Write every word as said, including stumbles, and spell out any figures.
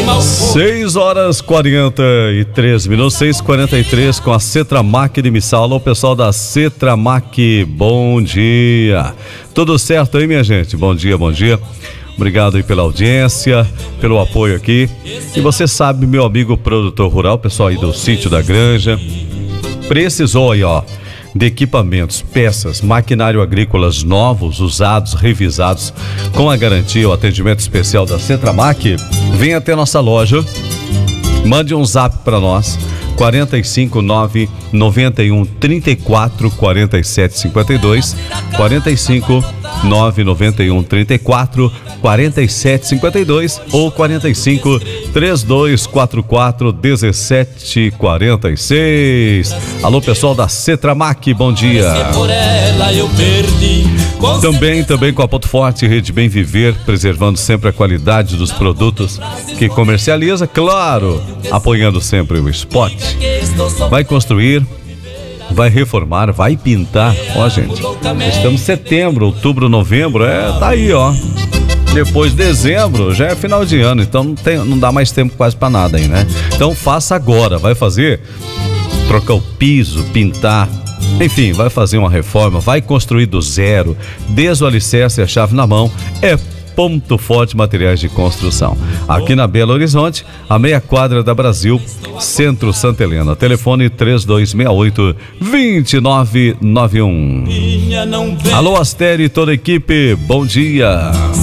seis horas quarenta e três minutos, seis e quarenta e três com a Cetramac de Missal. Alô, pessoal da Cetramac, bom dia. Tudo certo aí, minha gente? Bom dia, bom dia. Obrigado aí pela audiência, pelo apoio aqui. E você sabe, meu amigo produtor rural, pessoal aí do Sítio da Granja, precisou aí, ó, de equipamentos, peças, maquinário agrícolas novos, usados, revisados, com a garantia, o atendimento especial da Cetramac, venha até nossa loja, mande um zap para nós, quarenta e cinco, nove, noventa e um, trinta e quatro, quarenta e sete, cinquenta e dois, quarenta e cinco, nove, noventa e um, trinta e quatro, quarenta e sete, cinquenta e dois ou quarenta e cinco, trinta e dois, quarenta e quatro, dezessete, quarenta e seis. Alô, pessoal da Cetramac, bom dia. Também, também com a Ponto Forte, Rede Bem Viver, preservando sempre a qualidade dos produtos que comercializa, claro, apoiando sempre o esporte. Vai construir, vai reformar, vai pintar. Ó, gente, estamos em setembro, outubro, novembro, é, tá aí, ó. Depois de dezembro, já é final de ano, então não, tem, não dá mais tempo quase pra nada aí, né? Então faça agora, vai fazer, trocar o piso, pintar, enfim, vai fazer uma reforma, vai construir do zero, desde o alicerce e a chave na mão, é Ponto Forte Materiais de Construção. Aqui na Belo Horizonte, a meia quadra da Brasil, Centro Santa Helena. Telefone três dois seis oito, dois nove nove um. Alô, Astério e toda a equipe, bom dia.